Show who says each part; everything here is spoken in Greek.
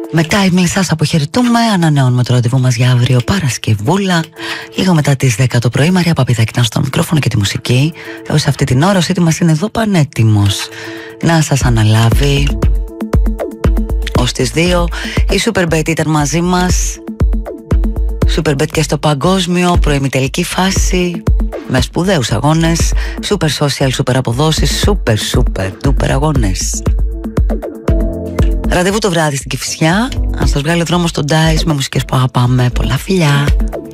Speaker 1: Με Timeless σας αποχαιρετούμε. Ανανεώνουμε το ραντεβού μας για αύριο Παρασκευούλα, λίγο μετά τις 10 το πρωί. Μαρία Παπιδάκη ήταν στο μικρόφωνο και τη μουσική. Έως αυτή την ώρα ο Σίτη μας είναι εδώ πανέτοιμος να σας αναλάβει. Ως τις 2 η Superbet ήταν μαζί μας. Superbet και στο παγκόσμιο, προημιτελική φάση, με σπουδαίους αγώνες, super social, super αποδόσεις, super duper αγώνες. Ραντεβού το βράδυ στην Κηφισιά. Αν σας βγάλει ο δρόμος στον Dice με μουσικές που αγαπάμε. Πολλά φιλιά.